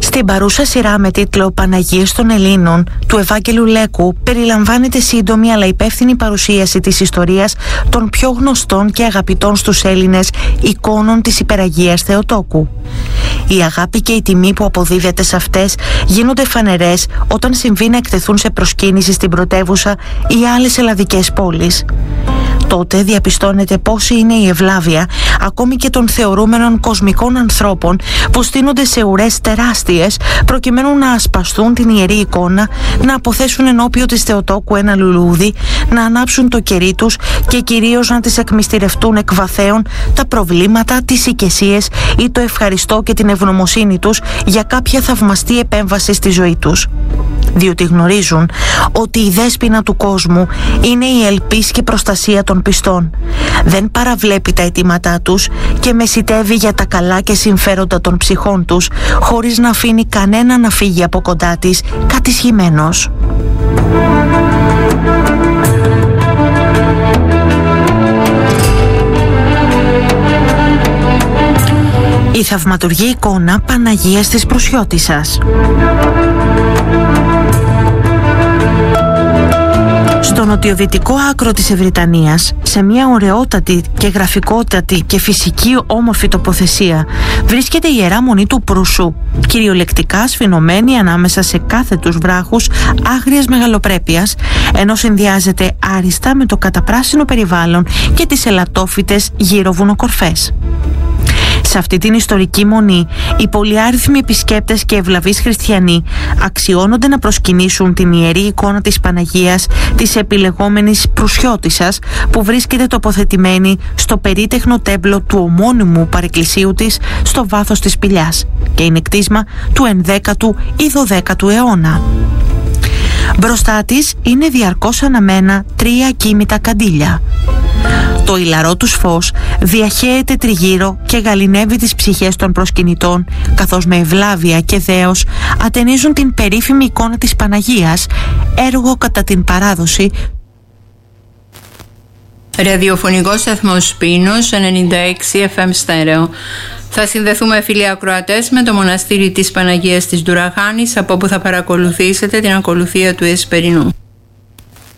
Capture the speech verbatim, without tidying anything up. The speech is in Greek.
Στην παρούσα σειρά με τίτλο «Παναγίες των Ελλήνων» του Ευάγγελου Λέκου περιλαμβάνεται σύντομη αλλά υπεύθυνη παρουσίαση της ιστορίας των πιο γνωστών και αγαπητών στους Έλληνες εικόνων της Υπεραγίας Θεοτόκου. Η αγάπη και η τιμή που αποδίδεται σε αυτές γίνονται φανερές όταν συμβεί να εκτεθούν σε προσκύνηση στην πρωτεύουσα ή άλλες ελλαδικές πόλεις. Τότε διαπιστώνεται πόση είναι η ευλάβεια ακόμη και των θεωρούμενων κοσμικών ανθρώπων που στείνονται σε ουρές τεράστιες προκειμένου να ασπαστούν την ιερή εικόνα, να αποθέσουν ενώπιο της Θεοτόκου ένα λουλούδι, να ανάψουν το κερί τους και κυρίως να τις εκμυστηρευτούν εκ βαθέων τα προβλήματα, τις οικεσίες ή το ευχαριστώ και την ευγνωμοσύνη τους για κάποια θαυμαστή επέμβαση στη ζωή τους. Διότι γνωρίζουν ότι η δέσποινα του κόσμου είναι η ελπίς και προστασία των πιστών. Δεν παραβλέπει τα αιτήματά τους και μεσιτεύει για τα καλά και συμφέροντα των ψυχών τους, χωρίς να αφήνει κανένα να φύγει από κοντά της κατησχημένος. Η θαυματουργή εικόνα Παναγίας της Προσιώτισσας. Στο νοτιοδυτικό άκρο της Ευρυτανίας, σε μια ωραιότατη και γραφικότατη και φυσική όμορφη τοποθεσία, βρίσκεται η Ιερά Μονή του Προύσου, κυριολεκτικά σφινωμένη ανάμεσα σε κάθετους βράχους άγριας μεγαλοπρέπειας, ενώ συνδυάζεται άριστα με το καταπράσινο περιβάλλον και τις ελαττόφυτες γύρω βουνοκορφές. Σε αυτή την ιστορική μονή, οι πολυάριθμοι επισκέπτες και ευλαβείς χριστιανοί αξιώνονται να προσκυνήσουν την ιερή εικόνα της Παναγίας της επιλεγόμενης Προυσιώτισσας, που βρίσκεται τοποθετημένη στο περίτεχνο τέμπλο του ομώνυμου παρεκκλησίου της στο βάθος της σπηλιάς και είναι κτίσμα του ενδέκατου ή δωδέκατου αιώνα. Μπροστά της είναι διαρκώς αναμένα τρία κοίμητα καντήλια. Το ηλαρό τους φως διαχέεται τριγύρω και γαληνεύει τις ψυχές των προσκυνητών, καθώς με ευλάβεια και δέος ατενίζουν την περίφημη εικόνα της Παναγίας, έργο κατά την παράδοση. Ραδιοφωνικός σταθμός Πίνος ενενήντα έξι εφ εμ στέρεο. Θα συνδεθούμε, φίλοι ακροατές, με το μοναστήρι της Παναγίας της Ντουραχάνης, από όπου θα παρακολουθήσετε την ακολουθία του Εσπερινού.